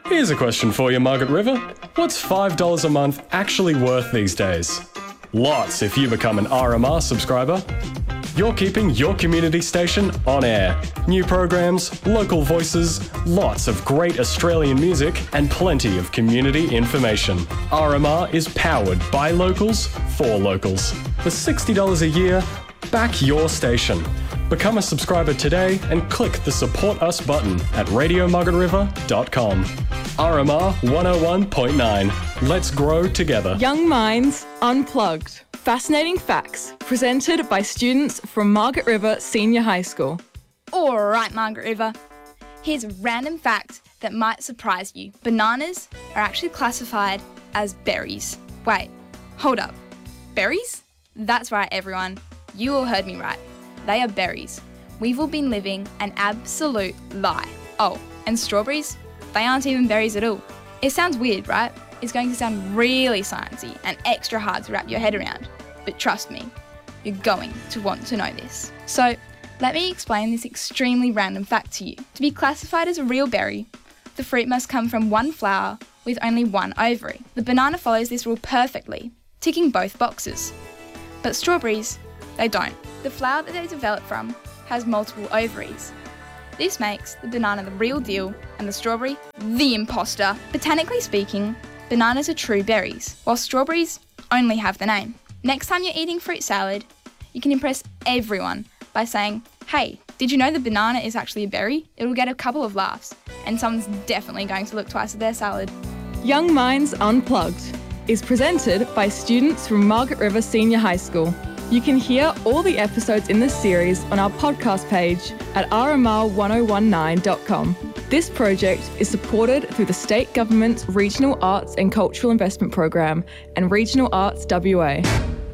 Here's a question for you, Margaret River. What's $5 a month actually worth these days? Lots if you become an RMR subscriber. You're keeping your community station on air. New programs, local voices, lots of great Australian music, and plenty of community information. RMR is powered by locals for locals. For $60 a year, back your station. Become a subscriber today and click the Support Us button at radiomargaretriver.com. RMR 101.9. Let's grow together. Young Minds Unplugged. Fascinating facts presented by students from Margaret River Senior High School. All right, Margaret River. Here's a random fact that might surprise you. Bananas are actually classified as berries. Wait, hold up. Berries? That's right, everyone. You all heard me right. They are berries. We've all been living an absolute lie. Oh, and strawberries? They aren't even berries at all. It sounds weird, right? It's going to sound really sciencey and extra hard to wrap your head around. But trust me, you're going to want to know this. So, let me explain this extremely random fact to you. To be classified as a real berry, the fruit must come from one flower with only one ovary. The banana follows this rule perfectly, ticking both boxes. But strawberries, they don't. The flower that they develop from has multiple ovaries. This makes the banana the real deal and the strawberry the imposter. Botanically speaking, bananas are true berries, while strawberries only have the name. Next time you're eating fruit salad, you can impress everyone by saying, "Hey, did you know the banana is actually a berry?" It'll get a couple of laughs, and someone's definitely going to look twice at their salad. Young Minds Unplugged is presented by students from Margaret River Senior High School. You can hear all the episodes in this series on our podcast page at rmr1019.com. This project is supported through the State Government's Regional Arts and Cultural Investment Program and Regional Arts WA.